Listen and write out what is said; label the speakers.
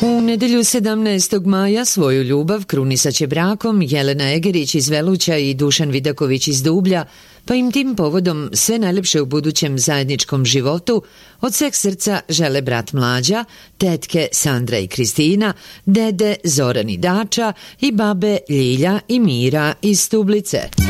Speaker 1: U nedelju 17. maja svoju ljubav krunisaće brakom Jelena Egerić iz Veluća i Dušan Vidaković iz Dublja, pa im tim povodom sve najlepše u budućem zajedničkom životu od sveg srca žele brat Mlađa, tetke Sandra i Kristina, dede Zoran i Dača i babe Ljilja i Mira iz Stublice.